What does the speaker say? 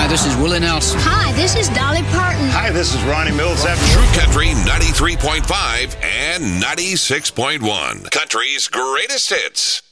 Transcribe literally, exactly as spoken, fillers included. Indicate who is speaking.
Speaker 1: this is Willie Nelson.
Speaker 2: Hi, this is Dolly Parton.
Speaker 3: Hi, this is Ronnie Millsap.
Speaker 4: True Country ninety-three point five and ninety-six point one. Country's greatest hits.